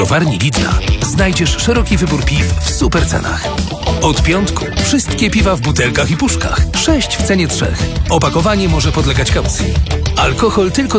Browarni Lidla znajdziesz szeroki wybór piw w super cenach. Od piątku wszystkie piwa w butelkach i puszkach. 6 w cenie 3. Opakowanie może podlegać kaucji. Alkohol tylko